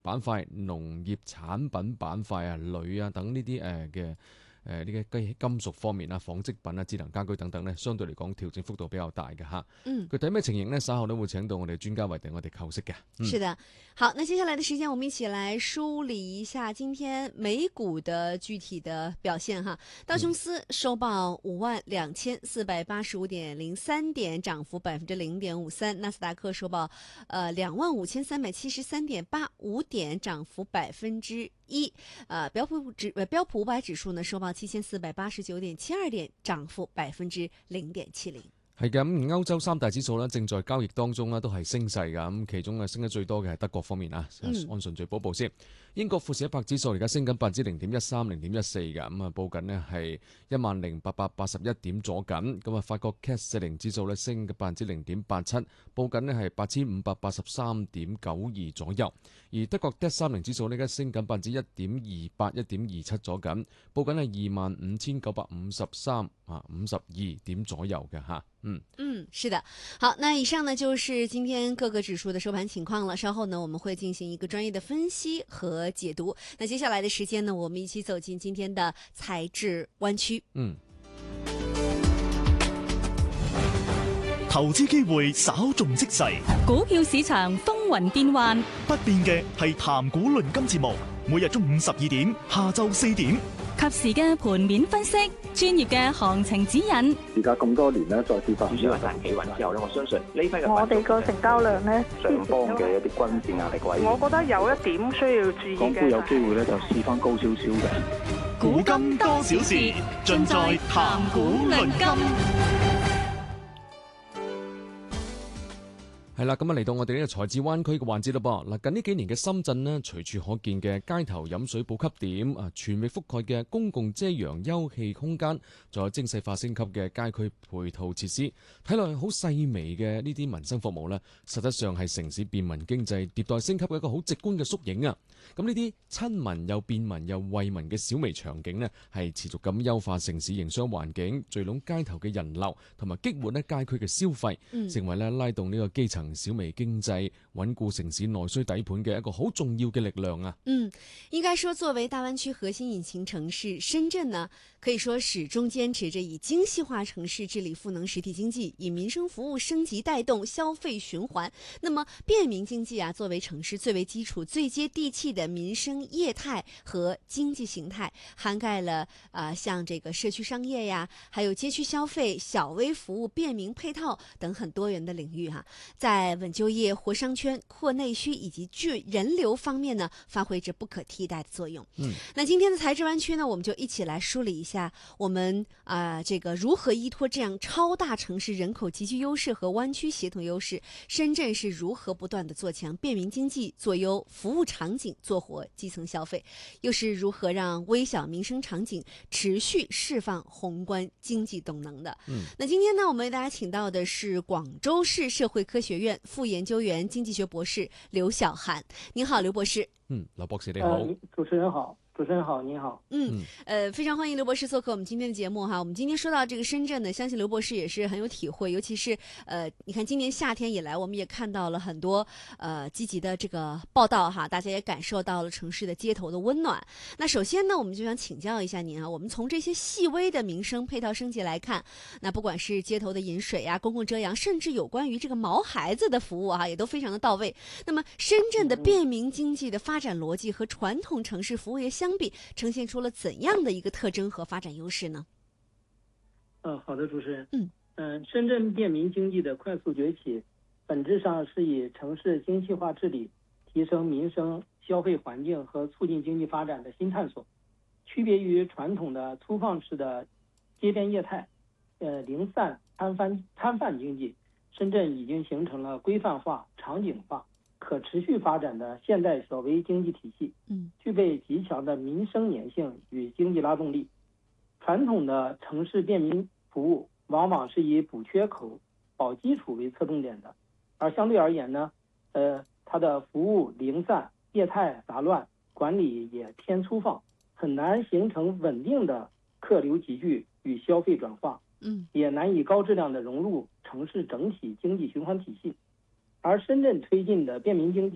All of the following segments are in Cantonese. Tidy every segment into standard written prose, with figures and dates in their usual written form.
板塊、農業產品板塊啊、鋁啊等呢啲嘅呢個金屬方面啊、紡織品啊、智能家居等等呢，相對嚟講調整幅度比較大嘅嚇。具體咩情形呢？稍後都會請到我哋專家為我哋構析嘅。 是的，好，那接下來的時間，我們一起來梳理一下今天美股的具體的表現哈。道瓊斯收報52,485.03點，漲幅0.53%；納斯達克收報25,373.85點，漲幅1%。標普500指數呢收報7,489.72點，漲幅0.70%。 係嘅，咁歐洲三大指數咧正在交易當中咧都係升勢㗎，咁其中升得最多嘅係德國方面啊，按順序報先。英國富時100指數而家升緊0.13%、0.14㗎，咁報緊呢係10,881點左緊。咁法國 CAC 40指數咧升嘅0.87%，報緊呢係8,583.92左右。而德國 DAX 30指數呢，而家升緊1.28%、1.27左緊，報緊係25,953.52點左右嘅嚇。 是的，好，那以上呢就是今天各個指數的收盤情況了。稍後呢我們會進行一個專業的分析和解讀。那接下來的時間呢，我們一起走進今天的財智灣區。 投資機會稍縱即逝， 股票市場風雲變幻， 不變嘅係談股論金節目，每日中午12點，下晝4點， 及時嘅盤面分析，專業嘅行情指引。 而家咁多年咧，再跌翻， 主要係大企穩之後咧，我相信呢批嘅我哋個成交量咧， 上方嘅一啲均線壓力位， 我覺得有一點需要注意嘅， 港股有機會咧就試翻高少少嘅。 古今多少事，盡在談股論金。 係啦，咁嚟到我哋呢個財智灣區嘅環節啦噃。嗱，近呢幾年嘅深圳呢，隨處可見嘅街頭飲水補給點啊，全域覆蓋嘅公共遮陽休憩空間，仲有精細化升級嘅街區配套設施，睇落去好細微嘅呢啲民生服務呢，實質上係城市便民經濟迭代升級嘅一個好直觀嘅縮影啊！咁呢啲親民又便民又惠民嘅小微場景呢，係持續咁優化城市營商環境，聚攏街頭嘅人流，同埋激活呢街區嘅消費，成為呢拉動呢個基層小微經濟、穩固城市內需底盤嘅一個好重要嘅力量啊！ 應該說作為大灣區核心引擎城市，深圳呢可以說始終堅持着以精細化城市治理賦能實體經濟，以民生服務升級帶動消費循環。那麼便民經濟啊，作為城市最為基礎、最接地氣的民生業態和經濟形態，涵蓋了像這個社區商業呀，還有街區消費、小微服務、便民配套等很多元的領域哈，在穩就業、活商圈、擴內需以及聚人流方面呢，發揮着不可替代的作用。那今天的財智灣區呢，我們就一起來梳理一下我們這個如何依託這樣超大城市人口極具優勢和灣區協同優勢，深圳是如何不斷的做強便民經濟，做優服務場景，做活基層消費，又是如何讓微小民生場景持續釋放宏觀經濟動能的。那今天呢，我們為大家請到的是廣州市社會科學院副研究員、經濟學博士劉曉涵。您好，劉博士。 劉博士你好。 主持人好。主持人好，您好。 非常歡迎劉博士做客我們今天的節目哈。我們今天說到這個深圳呢，相信劉博士也是很有體會，尤其是你看今年夏天以來，我們也看到了很多積極的這個報道哈，大家也感受到了城市的街頭的溫暖。那首先呢，我們就想請教一下您啊，我們從這些細微的民生配套升級來看，那不管是街頭的飲水啊、公共遮陽，甚至有關於這個毛孩子的服務啊，也都非常的到位。那麼深圳的便民經濟的發展邏輯和傳統城市服務業相比，呈現出了怎樣的一個特徵和發展優勢呢？ 好的，主持人。深圳便民經濟的快速崛起，本質上是以城市精細化治理提升民生消費環境和促進經濟發展的新探索。區別於傳統的粗放式的街邊業態，零散攤販經濟，深圳已經形成了規範化、場景化、可持續發展的現代小微經濟體系，具備極強的民生粘性與經濟拉動力。傳統的城市便民服務往往是以補缺口、保基礎為側重點的，而相對而言呢，它的服務零散、業態雜亂，管理也偏粗放，很難形成穩定的客流集聚與消費轉化，也難以高質量的融入城市整體經濟循環體系。而深圳推進的便民經濟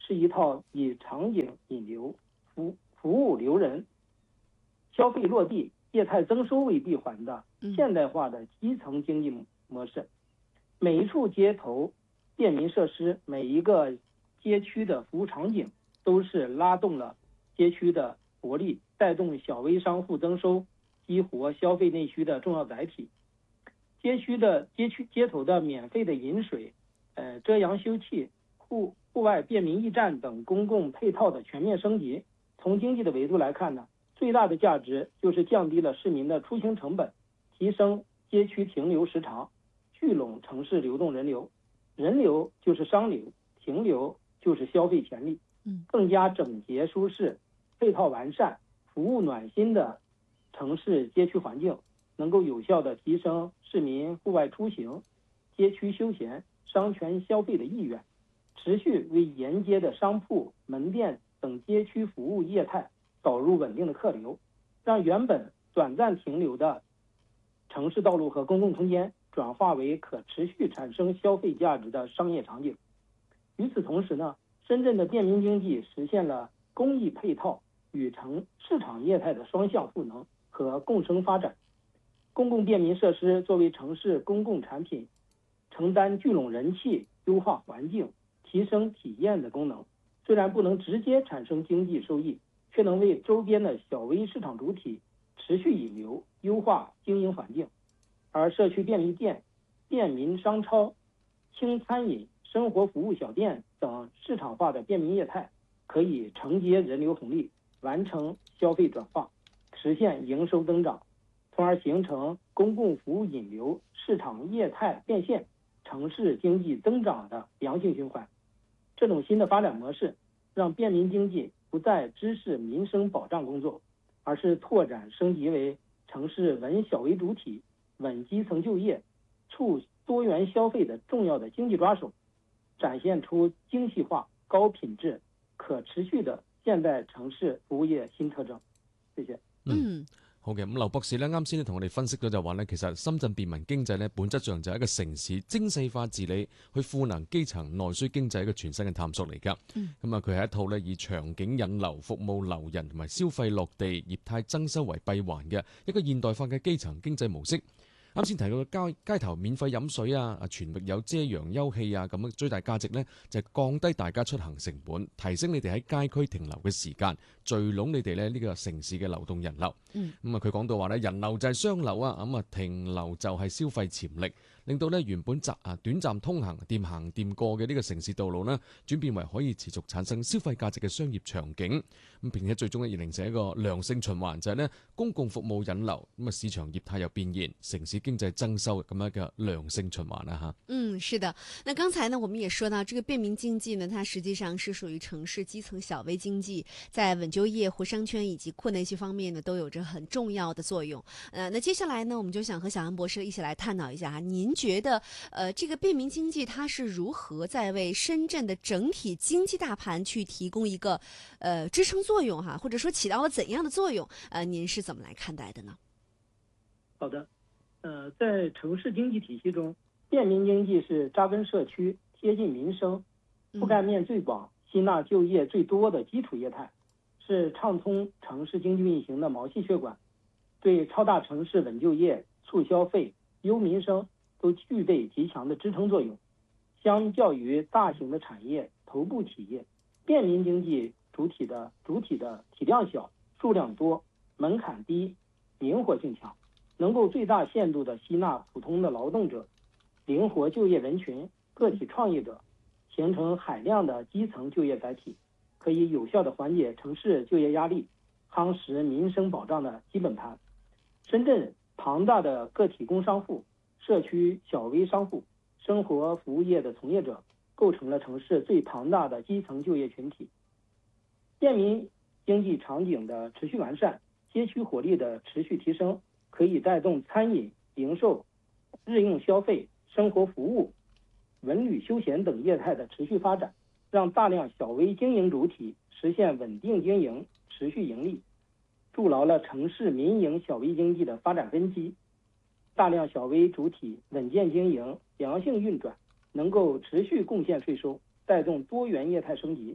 是一套以场景引流、服务留人、消费落地、业态增收为闭环的现代化的基层经济模式。每一处街头便民设施，每一个街区的服务场景，都是拉动了街区的活力，带动小微商户增收，激活消费内需的重要载体。街头的免费的饮水、遮阳休憩、户外便民驿站等公共配套的全面升级。从经济的维度来看呢，最大的价值就是降低了市民的出行成本，提升街区停留时长，聚拢城市流动人流。人流就是商流，停留就是消费潜力。更加整洁舒适、配套完善、服务暖心的城市街区环境，能够有效地提升市民户外出行、街区休闲、商圈消费的意愿，持续为沿街的商铺、门店等街区服务业态导入稳定的客流，让原本短暂停留的城市道路和公共空间转化为可持续产生消费价值的商业场景。与此同时呢，深圳的便民经济实现了公益配套与市场业态的双向赋能和共生发展。公共便民设施作为城市公共产品，承担聚拢人气、优化环境、提升体验的功能。虽然不能直接产生经济收益，却能为周边的小微市场主体持续引流，优化经营环境。而社区便利店、便民商超、轻餐饮、生活服务小店等市场化的便民业态，可以承接人流红利，完成消费转化，实现营收增长，从而形成公共服务引流、市场业态变现、城市经济增长的良性循环。这种新的发展模式，让便民经济不再只是民生保障工作，而是拓展升级为城市稳小微主体、稳基层就业、促多元消费的重要的经济抓手，展现出精细化、高品质、可持续的现代城市服務業新特徵。謝謝。 好嘅，咁劉博士咧，啱先咧同我哋分析咗就話咧，其實深圳便民經濟咧本質上就係一個城市精細化治理，去賦能基層內需經濟一個全新嘅探索嚟㗎。咁啊，佢係一套咧以場景引流、服務留人同埋消費落地、業態增收為閉環嘅一個現代化嘅基層經濟模式。啱先提到嘅街頭免費飲水啊，全域有遮陽休憩啊，咁最大價值呢就係降低大家出行成本，提升你哋喺街區停留嘅時間，聚攏你哋咧呢個城市嘅流動人流。咁啊，佢講到話咧，人流就係商流啊，咁啊停留就係消費潛力，令到咧原本短暫通行、掂行掂過嘅呢個城市道路呢，轉變為可以持續產生消費價值嘅商業場景。咁並且最終咧，形成一個良性循環，就係呢公共服務引流，咁啊市場業態又變現，城市經濟增收咁樣嘅良性循環啦吓。 是的。那剛才呢，我們也說到，這個便民經濟呢，它實際上是屬於城市基層小微經濟，在穩就業、活商圈以及擴內需方面呢，都有着很重要的作用。那接下來呢，我們就想和小楊博士一起來探討一下您覺得這個便民經濟它是如何在為深圳的整體經濟大盤去提供一個支撐作用哈，或者說起到了怎樣的作用？您是怎麼來看待的呢？ 好的。在城市經濟體系中，便民經濟是扎根社區、貼近民生、覆蓋面最廣、吸納就業最多的基礎業態，是暢通城市經濟運行的毛細血管，對超大城市穩就業、促消費、優民生都具備極強的支撐作用。相較於大型的產業、頭部企業，便民經濟主體的體量小、數量多、門檻低、靈活性強，能夠最大限度地吸納普通的勞動者、靈活就業人群、個體創業者，形成海量的基層就業載體，可以有效地緩解城市就業壓力，夯實民生保障的基本盤。深圳龐大的個體工商戶、社區小微商戶、生活服務業的從業者，構成了城市最龐大的基層就業群體。便民經濟場景的持續完善，街區活力的持續提升，可以帶動餐飲、零售、日用消費、生活服務、文旅休閒等業態的持續發展，讓大量小微經營主體實現穩定經營、持續盈利，築牢了城市民營小微經濟的發展根基。大量小微主體穩健經營、良性運轉，能夠持續貢獻稅收，帶動多元業態升級，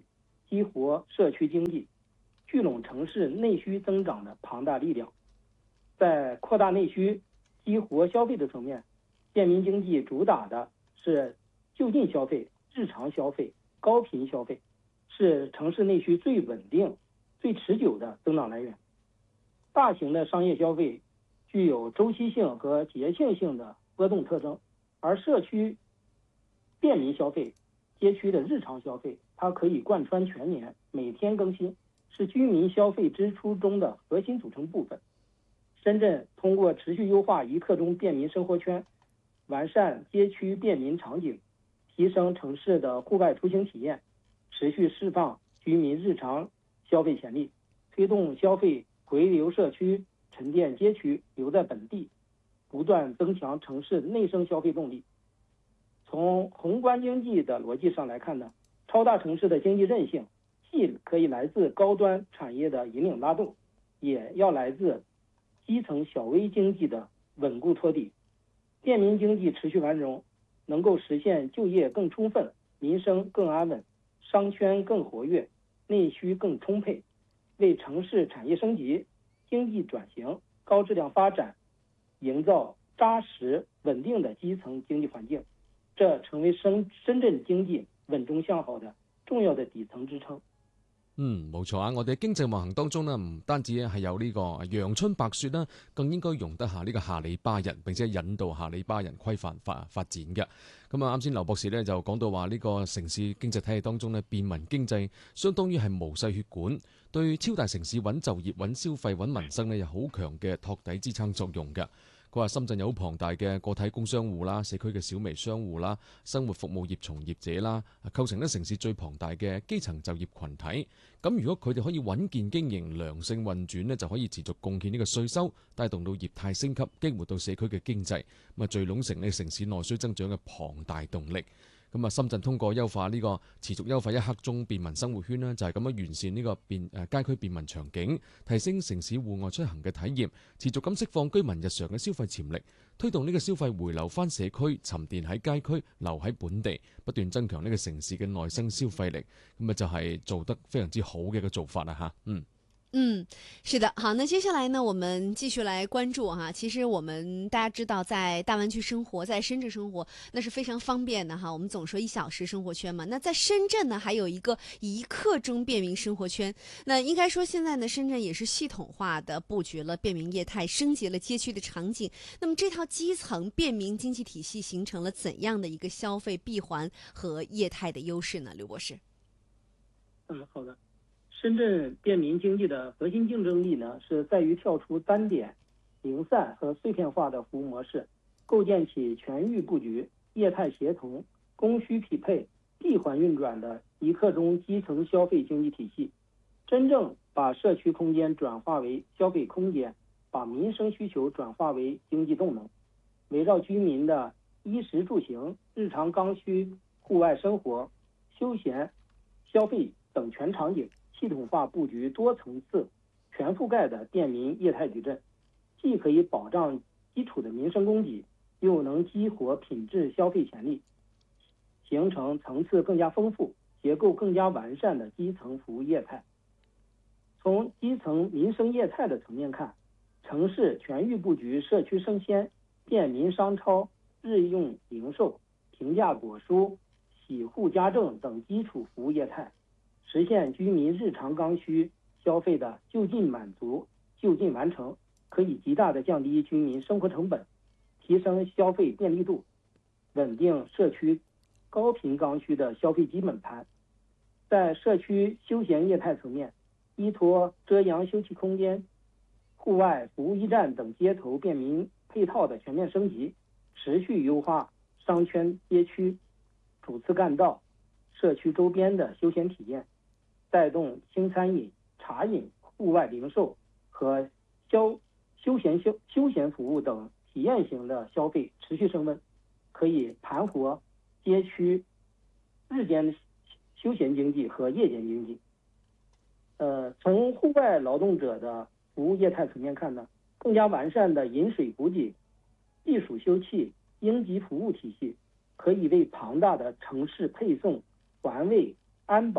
激活社区经济，聚拢城市内需增长的庞大力量。在扩大内需、激活消费的层面，便民经济主打的是就近消费、日常消费、高频消费，是城市内需最稳定、最持久的增长来源。大型的商业消费具有周期性和节庆性的波动特征，而社区便民消费、街区的日常消费，它可以贯穿全年，每天更新，是居民消费支出中的核心组成部分。深圳通过持续优化一刻钟便民生活圈，完善街区便民场景，提升城市的户外出行体验，持续释放居民日常消费潜力，推动消费回流社区、沉淀街区、留在本地，不断增强城市内生消费动力。从宏观经济的逻辑上来看呢，超大城市的经济韧性既可以来自高端产业的引领拉动，也要来自基层小微经济的稳固托底。便民经济持续繁荣，能够实现就业更充分、民生更安稳、商圈更活跃、内需更充沛，为城市产业升级、经济转型、高质量发展营造扎实稳定的基層經濟環境，這成為深圳經濟穩中向好的重要的底層支撐。 冇錯啊！我哋經濟運行當中呢，唔單止係有呢個陽春白雪啦，更應該容得下呢個下里巴人，並且引導下里巴人規範發展嘅。咁啊，啱先劉博士呢就講到話呢個城市經濟體系當中呢，便民經濟相當於係毛細血管，對超大城市穩就業、穩消費、穩民生呢有好強嘅托底支撐作用嘅。佢話深圳有好龐大嘅個體工商戶啦、社區嘅小微商戶啦、生活服務業從業者啦，構成咧城市最龐大嘅基層就業群體。咁如果佢哋可以穩健經營、良性運轉呢，就可以持續貢獻呢個稅收，帶動到業態升級，激活到社區嘅經濟，咁啊聚攏成呢城市內需增長嘅龐大動力。咁啊，深圳通過優化呢個持續優化一刻鐘便民生活圈呢，就係咁樣完善呢個街區便民場景，提升城市戶外出行嘅體驗，持續咁釋放居民日常嘅消費潛力，推動呢個消費回流翻社區，沉澱喺街區，留喺本地，不斷增強呢個城市嘅內生消費力。咁啊，就係做得非常之好嘅一個做法啦嚇。 是的，好，那接下来呢，我们继续来关注哈。其实我们大家知道，在大湾区生活，在深圳生活，那是非常方便的哈。我们总说1小时生活圈嘛，那在深圳呢，还有一个1刻钟便民生活圈。那应该说，现在呢，深圳也是系统化的布局了便民业态，升级了街区的场景。那么这套基层便民经济体系形成了怎样的一个消费闭环和业态的优势呢？刘博士。 好的。深圳便民经济的核心竞争力呢，是在于跳出单点、零散和碎片化的服务模式，构建起全域布局、业态协同、供需匹配、闭环运转的1刻钟基层消费经济体系，真正把社区空间转化为消费空间，把民生需求转化为经济动能，围绕居民的衣食住行、日常刚需、户外生活、休闲、消费等全场景，系统化布局多层次、全覆盖的便民业态矩阵，既可以保障基础的民生供给，又能激活品质消费潜力，形成层次更加丰富、结构更加完善的基层服务业态。从基层民生业态的层面看，城市全域布局社区生鲜、便民商超、日用零售、平价果蔬、洗护家政等基础服务业态，实现居民日常刚需消费的就近满足、就近完成，可以极大的降低居民生活成本，提升消费便利度，稳定社区高频刚需的消费基本盘。在社区休闲业态层面，依托遮阳休憩空间、户外服务驿站等街头便民配套的全面升级，持续优化商圈街区、主次干道、社区周边的休闲体验，带动轻餐饮、茶饮、户外零售和休闲服务等体验型的消费持续升温，可以盘活街区日间休闲经济和夜间经济。从户外劳动者的服务业态层面看呢，更加完善的饮水补给、避暑休憩、应急服务体系，可以为庞大的城市配送、环卫、安保、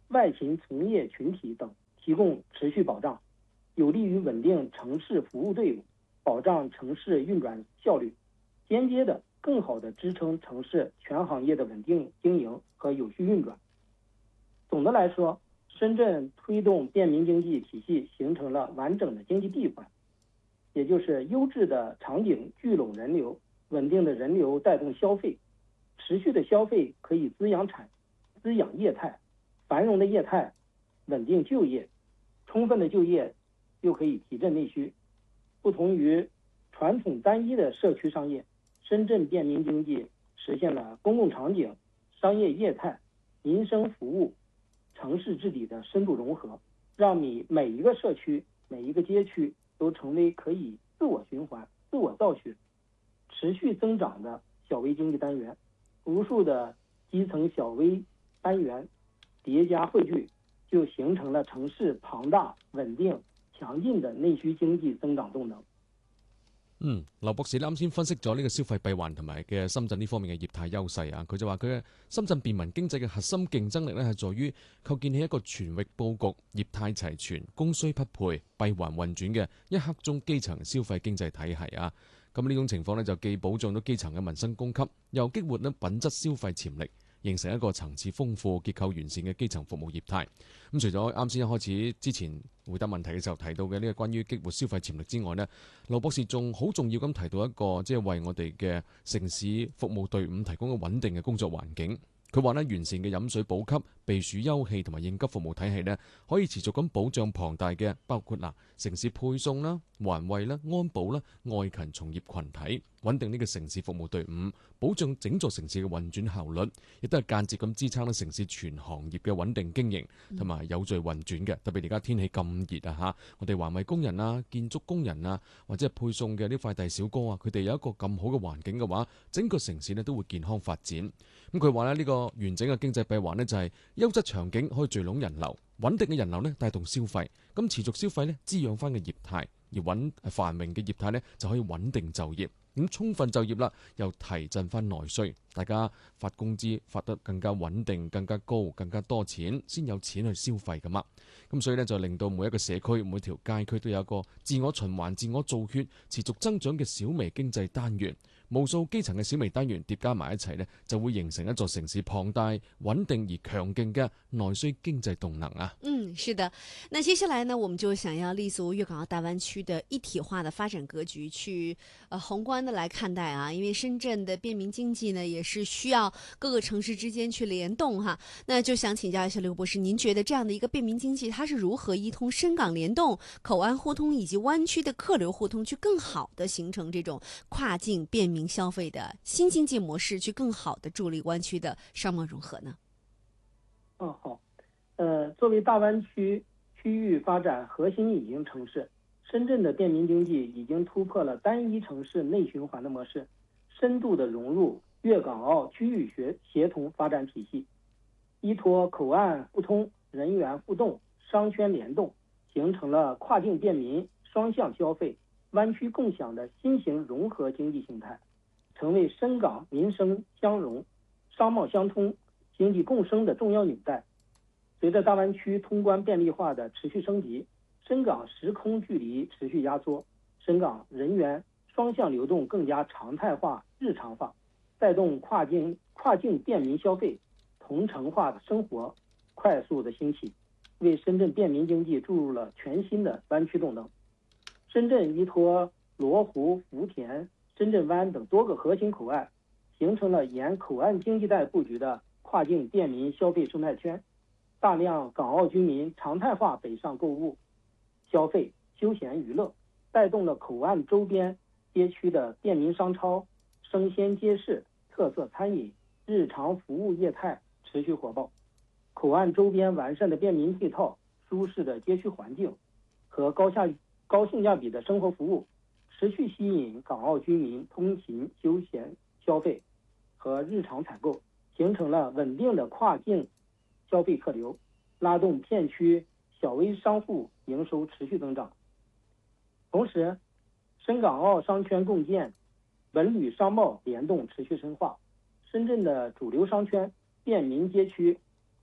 外勤从业群体等提供持续保障，有利于稳定城市服务队伍，保障城市运转效率，间接的更好地支撑城市全行业的稳定经营和有序运转。总的来说，深圳推动便民经济体系形成了完整的经济闭环，也就是优质的场景聚拢人流，稳定的人流带动消费，持续的消费可以滋养业态，繁荣的业态稳定就业，充分的就业又可以提振内需。不同于传统单一的社区商业，深圳便民经济实现了公共场景、商业业态、民生服务、城市治理的深度融合，让每一个社区、每一个街区都成为可以自我循环、自我造血、持续增长的小微经济单元。无数的基层小微单元叠加汇聚，就形成了城市庞大、穩定、強勁嘅內需經濟增長動能。 劉博士啱先分析咗呢個消費閉環同埋嘅深圳呢方面嘅業態優勢啊，佢就話佢嘅深圳便民經濟嘅核心競爭力咧係在於構建起一個全域佈局、業態齊全、供需匹配、閉環運轉嘅一刻鐘基層消費經濟體系啊。咁呢種情況咧就既保障到基層嘅民生供給，又激活咧品質消費潛力，形成一個層次豐富、結構完善嘅基層服務業態。咁除咗啱先一開始之前回答問題嘅時候提到嘅呢個關於激活消費潛力之外呢，劉博士仲好重要咁提到一個即係為我哋嘅城市服務隊伍提供一個穩定嘅工作環境。佢話呢，完善嘅飲水補給、避暑休憩同埋應急服務體系呢，可以持續咁保障龐大嘅包括城市配送啦、環衛啦、安保啦、外勤從業群體，穩定呢個城市服務隊伍，保障整座城市嘅運轉效率，亦都係間接咁支撐到城市全行業嘅穩定經營同埋有序運轉嘅。特別而家天氣咁熱啊嚇，我哋環衛工人啊、建築工人啊，或者係配送嘅啲快遞小哥啊，佢哋有一個咁好嘅環境嘅話，整個城市呢都會健康發展。咁佢話呢個完整嘅經濟閉環呢，就係優質場景可以聚攏人流，穩定嘅人流呢帶動消費，咁持續消費呢滋養翻嘅業態，而繁榮嘅業態呢就可以穩定就業。咁充分就業啦，又提振翻內需，大家發工資發得更加穩定、更加高、更加多錢，先有錢去消費㗎嘛。咁所以呢，就令到每一個社區、每條街區都有一個自我循環、自我造血、持續增長嘅小微經濟單元。無數基層嘅小微單元疊加埋一齊呢，就會形成一座城市龐大、穩定而強勁嘅內需經濟動能啊。 是的。那接下來呢，我們就想要立足粵港澳大灣區的一體化的發展格局，去宏觀的來看待啊。因為深圳的便民經濟呢，也是需要各個城市之間去聯動哈。那就想請教一下劉博士，您覺得這樣的一個便民經濟，它是如何依通深港聯動、口岸互通以及灣區的客流互通，去更好的形成這種跨境便民消費的新經濟模式，去更好的助力灣區的商貿融合呢？ 好。作為大灣區區域發展核心引擎城市，深圳的便民經濟已經突破了單一城市內循環的模式，深度的融入粵港澳區域協同發展體系，依托口岸互通、人員互動、商圈聯動，形成了跨境便民、雙向消費、灣區共享的新型融合經濟形態，成為深港民生相融、商貿相通、經濟共生的重要紐帶。隨着大灣區通關便利化的持續升級，深港時空距離持續壓縮，深港人員雙向流動更加常態化、日常化，帶動跨境便民消費、同城化的生活快速的興起，為深圳便民經濟注入了全新的灣區動能。深圳依托羅湖、福田、深圳灣等多個核心口岸，形成了沿口岸經濟帶佈局的跨境便民消費生態圈。大量港澳居民常態化北上購物、消費、休閒娛樂，帶動了口岸周邊街區的便民商超、生鮮街市、特色餐飲、日常服務業態持續火爆。口岸周邊完善的便民配套、舒適的街區環境和高性價比的生活服務，持續吸引港澳居民通勤、休閒消費和日常採購，形成了穩定的跨境消費客流，拉動片區小微商戶營收持續增長。同時，深港澳商圈共建、文旅商貿聯動持續深化，深圳的主流商圈、便民街區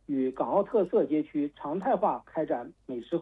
与港澳特色街区常态化开展美食